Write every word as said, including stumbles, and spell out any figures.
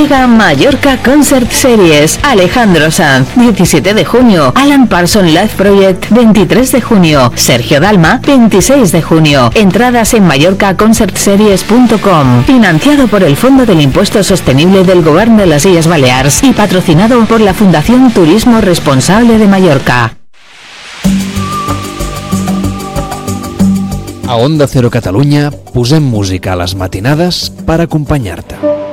Llega Mallorca Concert Series. Alejandro Sanz, diecisiete de junio. Alan Parsons Live Project, veintitrés de junio. Sergio Dalma, veintiséis de junio. Entradas en mallorca concert series punto com. Financiado por el Fondo del Impuesto Sostenible del Gobierno de las Illes Balears y patrocinado por la Fundación Turismo Responsable de Mallorca. A Onda Cero Catalunya posem música a les matinades per acompanyar-te.